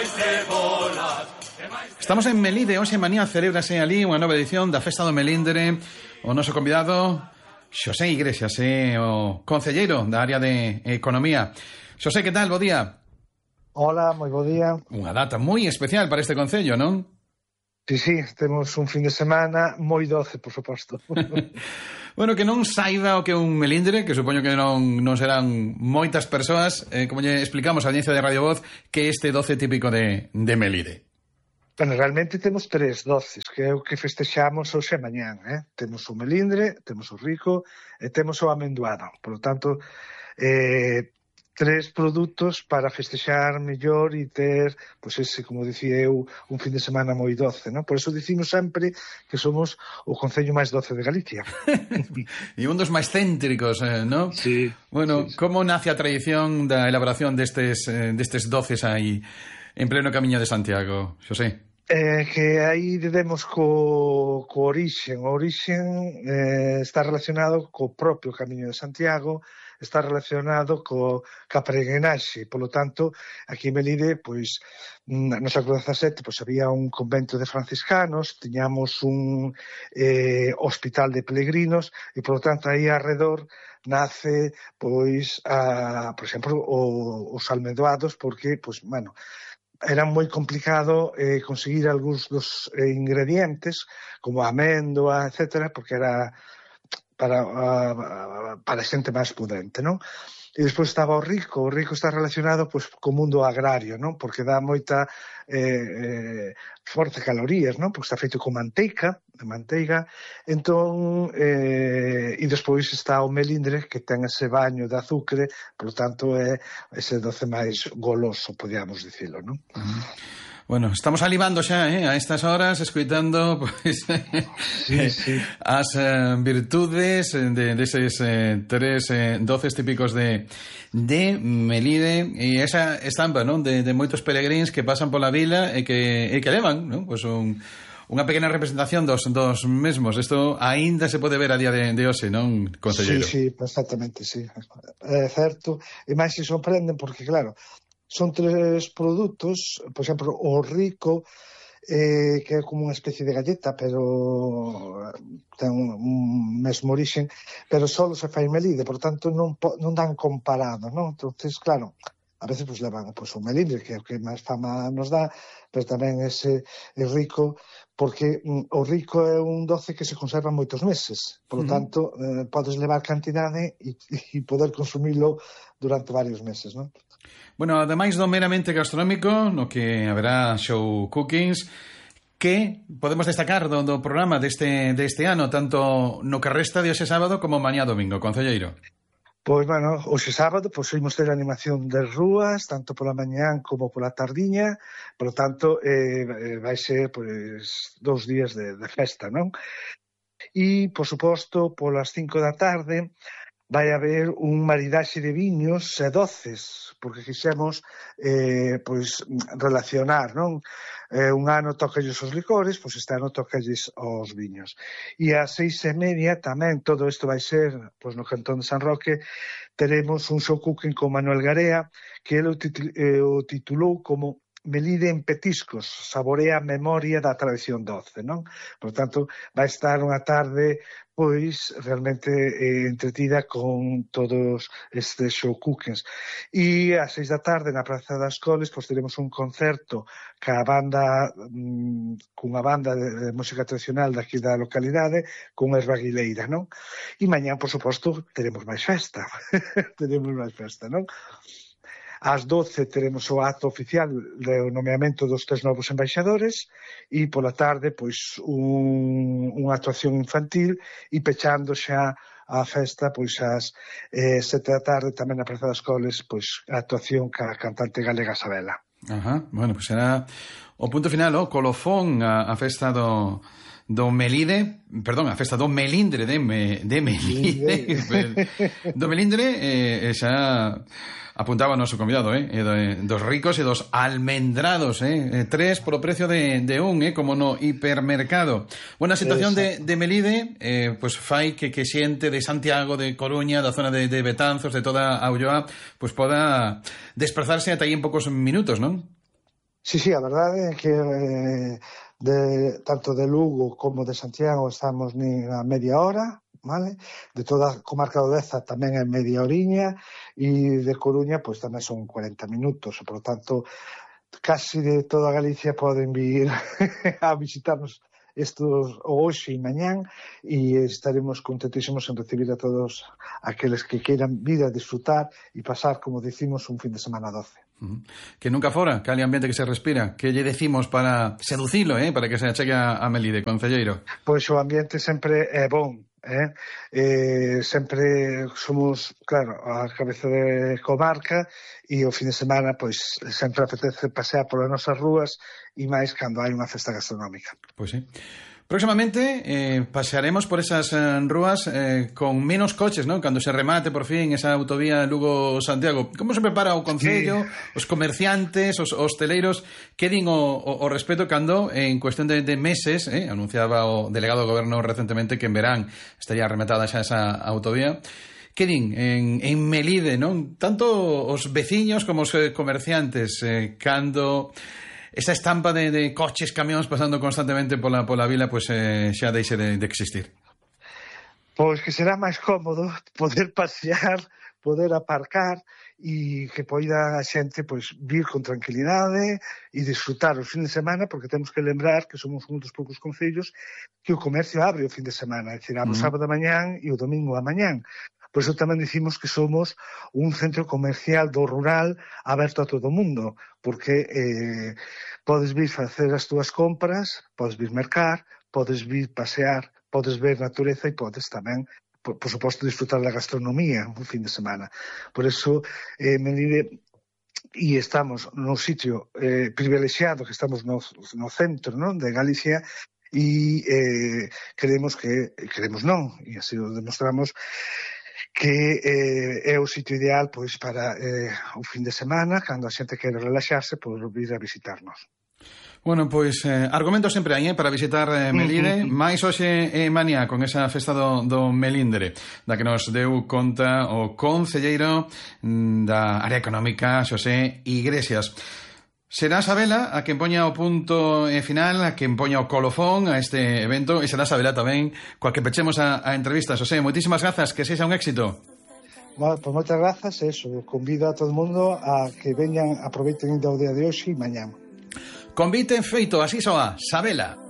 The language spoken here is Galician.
Estamos en Melide, hoxe mañá celébrase ali unha nova edición da Festa do Melindre. O noso convidado, Xosé Iglesias, o concelleiro da área de Economía. Xosé, que tal? Bo día. Hola, moi bo día. Unha data moi especial para este concello, non? Sí, temos un fin de semana moi doce, por suposto. Bueno, que non saiba o que é un melindre, que supoño que non serán moitas persoas, como lle explicamos a audiencia de Radio Voz, que este 12 típico de Melide. Bueno, realmente temos 3 doces, que é o que festexamos hoxe e mañán, Temos o melindre, temos o rico e temos o amendoado. Por lo tanto, 3 produtos para festexar mellor e ter, pois ese, como dicía eu, un fin de semana moi doce, non? Por eso dicimos sempre que somos o concello máis doce de Galicia. E un dos máis céntricos, non? Sí. Bueno, sí. como nace a tradición da elaboración destes doces aí en pleno Camiño de Santiago, Xosé? Que aí debemos co orixen. O orixen está relacionado co propio Camiño de Santiago, está relacionado ca peregrinaxe. Polo tanto, aquí en Melide, pois, no século XVII, pois, había un convento de franciscanos, tiñamos un hospital de peregrinos, e, polo tanto, aí alrededor nace, pois, por exemplo, os almendoados, porque, pois, bueno, era moi complicado conseguir algúns dos ingredientes, como a améndoa, etcétera, porque era para xente máis pudente, non? E despois estaba o rico está relacionado pois co mundo agrario, non? Porque dá moita forza e calorías, non? Porque está feito con manteiga, entón e despois está o melindre que ten ese baño de azucre, por lo tanto é ese doce máis goloso, podíamos dicilo, non? Bueno, estamos salivando xa, a estas horas, escoitando pois, sí. as virtudes deses 3 doces típicos de Melide, e esa estampa, non, de moitos peregrins que pasan pola vila e que levan, non, pois unha pequena representación dos mesmos. Isto aínda se pode ver a día de hoxe, non, concelleiro? Sí, exactamente, sí. É certo, e máis se sorprenden porque, claro, son 3 produtos, por exemplo, o rico, que é como unha especie de galleta, pero ten un mesmo origen, pero só se fai en Melide, por tanto non dan comparado, non? Entonces, claro, a veces pues levan pues, o melindre, que é o que máis fama nos dá, pero tamén ese rico, porque o rico é un doce que se conserva moitos meses, por lo tanto, podes levar cantidade e poder consumilo durante varios meses, non? Bueno, ademais do meramente gastronómico, no que haberá show cookings, que podemos destacar do programa deste ano, tanto no que resta de hoxe sábado como mañá domingo, concelleiro? Pois, bueno, hoxe sábado, pois, imos ter animación de rúas, tanto pola mañán como pola tardiña, por lo tanto, vai ser, pois, 2 días de festa, non? E, por suposto, polas 5 da tarde, vai haber un maridaxe de viños e doces, porque quixemos pois relacionar, non? Un ano tocalle os licores, pois este ano tocalle os viños. E ás 6:30 tamén, todo isto vai ser pois no Cantón de San Roque, teremos un show cooking con Manuel Garea, que ele o titulou como Melide en petiscos, saborea a memoria da tradición doce, non? Por tanto, vai estar unha tarde pois realmente entretida con todos estes show cookings. E ás 6 da tarde na Praza das Coles pois teremos un concerto cunha banda de música tradicional daqui da localidade, con Erva Aguileira, non? E mañá, por suposto, teremos máis festa. Non? Ás 12 teremos o acto oficial do nomeamento dos 3 novos embaixadores e pola tarde pois unha actuación infantil e pechando xa a festa pois ás 7 da tarde tamén na Praza das Coles pois a actuación ca cantante galega Sabela. Ajá, bueno, pois será o punto final, o colofón a festa do Melide, perdón, a festa do melindre de Melide. Do melindre xa apuntaba o noso convidado, dos ricos e dos almendrados, 3 polo precio de un, como no hipermercado. Bueno, a situación de Melide, pues fai que xente de Santiago, de Coruña, da zona de Betanzos, de toda a Ulloa, pues poda desplazarse ata aí en poucos minutos, non? Sí, a verdade é que tanto de Lugo como de Santiago estamos nin a media hora, vale? De toda a comarca do Deza tamén é media oriña e de Coruña pois tamén son 40 minutos, por lo tanto casi de toda Galicia poden vir a visitarnos estos hoxe e mañán e estaremos contentísimos en recibir a todos aqueles que queiran vir a disfrutar e pasar, como decimos, un fin de semana doce. Que nunca fora, cal ambiente que se respira. Que lle decimos para seducilo, para que se achegue a Melide, concelleiro? Pois o ambiente sempre é bon, sempre somos, claro, a cabeza de comarca e o fin de semana, pois, sempre apetece pasear polas nosas rúas e máis cando hai unha festa gastronómica. Pois sí. Próximamente pasearemos por esas rúas con menos coches, ¿no? Cando se remate por fin esa autovía Lugo-Santiago. Como se prepara o Concello, os comerciantes, os hosteleiros? Que din o respeto cando en cuestión de meses, anunciaba o delegado do goberno recentemente que en verán estaría rematada xa esa autovía. Que din en Melide, non? Tanto os veciños como os comerciantes cando esa estampa de coches, camións pasando constantemente pola vila, pois xa deixe de existir. Pois que será máis cómodo poder pasear, poder aparcar e que poida a xente pois vir con tranquilidade e disfrutar o fin de semana, porque temos que lembrar que somos un dos poucos concellos que o comercio abre o fin de semana, é dicir, abre o sábado a mañán e o domingo a mañán. Por iso tamén dicimos que somos un centro comercial do rural aberto a todo o mundo, porque podes vir facer as túas compras, podes vir mercar, podes vir pasear, podes ver natureza e podes tamén, por suposto, disfrutar da gastronomía un fin de semana. Por iso, Melide, e estamos no sitio privilexiado, que estamos no centro, non, de Galicia, e queremos non, e así o demostramos, que é o sitio ideal pois para o fin de semana, cando a xente quere relaxarse, por vir a visitarnos. Bueno, pois argumentos sempre hai para visitar Melide, máis hoxe e mañá con esa festa do Melindre, da que nos deu conta o concelleiro da área económica, Xosé Iglesias. Será Sabela a quen poña o punto final, a quen poña o colofón a este evento, e será Sabela tamén coa que pechemos a entrevista. Xosé, moitísimas grazas, que sexa un éxito. Bueno, pues moitas grazas, eso, convido a todo o mundo a que veñan, aproveiten o día de hoxe e mañán. Convite feito, así soa, Sabela.